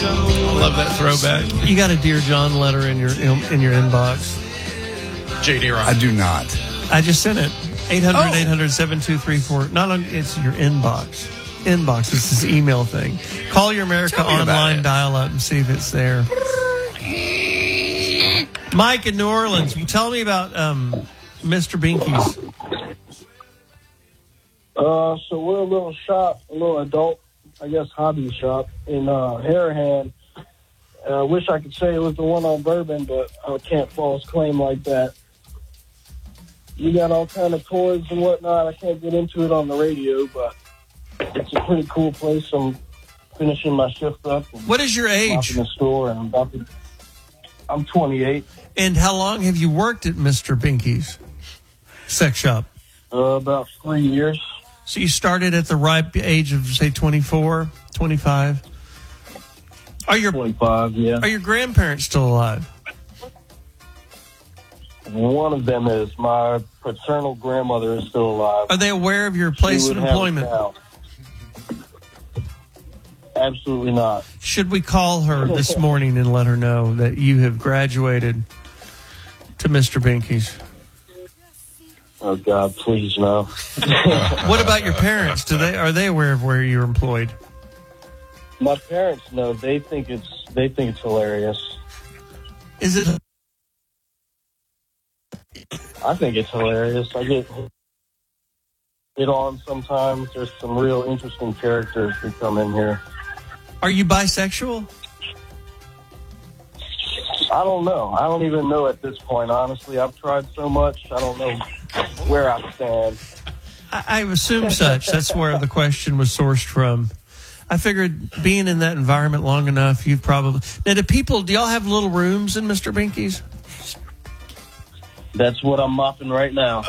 I love that throwback. You got a Dear John letter in your inbox. JD Rock. I do not. I just sent it. 800-800-7234. Not on. It's your inbox. Inbox. It's this email thing. Call your America Online dial-up and see if it's there. Mike in New Orleans, tell me about Mr. Binky's. So we're a little shop, a little adult, I guess, hobby shop in Harahan. I wish I could say it was the one on Bourbon, but I can't false claim like that. You got all kind of toys and whatnot. I can't get into it on the radio, but it's a pretty cool place. I'm finishing my shift up. What is your age? In the store, and I'm 28. And how long have you worked at Mr. Binky's sex shop? About 3 years. So you started at the ripe age of, say, 24, 25? 25, yeah. Are your grandparents still alive? One of them is. My paternal grandmother is still alive. Are they aware of your place of employment? Absolutely not. Should we call her this morning and let her know that you have graduated to Mr. Binky's? Oh God, please no. What about your parents? Are they aware of where you're employed? My parents know. They think it's hilarious. Is it? I think it's hilarious. I get hit on sometimes. There's some real interesting characters who come in here. Are you bisexual? I don't know. I don't even know at this point, honestly. I've tried so much. I don't know where I stand. I assume such. That's where the question was sourced from. I figured being in that environment long enough, you've probably... Now, do y'all have little rooms in Mr. Binky's? That's what I'm mopping right now.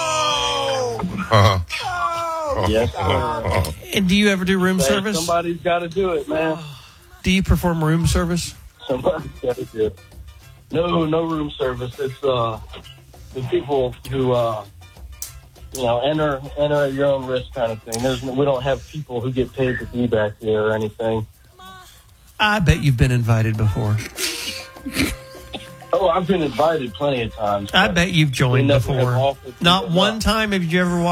Yes, sir. And do you ever do room service? Somebody's got to do it, man. Do you perform room service? Somebody's got to do it. No room service. It's the people who enter at your own risk kind of thing. We don't have people who get paid to be back there or anything. I bet you've been invited before. Oh, I've been invited plenty of times. I bet you've joined before. Not one time have you ever walked